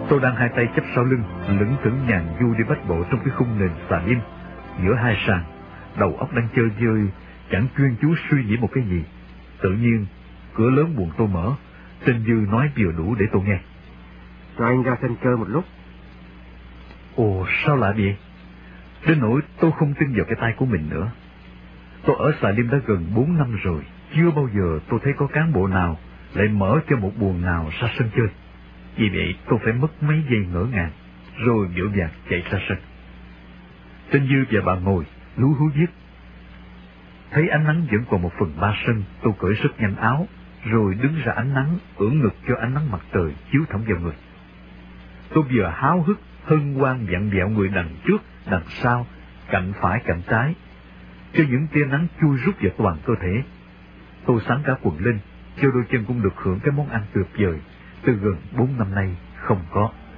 Tôi đang hai tay chắp sau lưng, lững thững nhàn du đi bách bộ trong cái khung nền xà lim giữa hai sàn, đầu óc đang chơi vơi, chẳng chuyên chú suy nghĩ một cái gì. Tự nhiên cửa lớn buồng tôi mở, Tên Dư nói vừa đủ để tôi nghe. Cho anh ra sân chơi một lúc. Ồ, sao lại vậy? Đến nỗi tôi không tin vào cái tay của mình nữa. Tôi ở xà lim đã gần 4 năm rồi, chưa bao giờ tôi thấy có cán bộ nào lại mở cho một buồng nào ra sân chơi. Vì vậy tôi phải mất mấy giây ngỡ ngàng, rồi vội vàng chạy ra sân. Tên Dư và bà ngồi lú hú viết. Thấy ánh nắng vẫn còn 1/3 sân, tôi cởi rất nhanh áo, rồi đứng ra ánh nắng, ưỡn ngực cho ánh nắng mặt trời chiếu thẳng vào người. Tôi vừa háo hức, hân hoan vặn vẹo người đằng trước, đằng sau, cạnh phải, cạnh trái, cho những tia nắng chui rút vào toàn cơ thể. Tôi xắn cả quần lên, cho đôi chân cũng được hưởng cái món ăn tuyệt vời từ gần 4 năm nay không có.